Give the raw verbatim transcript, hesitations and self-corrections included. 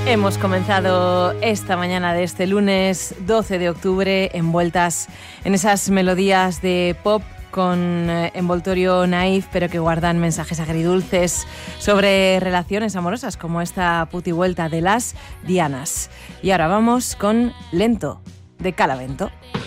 Hemos comenzado esta mañana de este lunes doce de octubre envueltas en esas melodías de pop con envoltorio naif, pero que guardan mensajes agridulces sobre relaciones amorosas, como esta putivuelta de las Dianas. Y ahora vamos con Lento, de Calavento.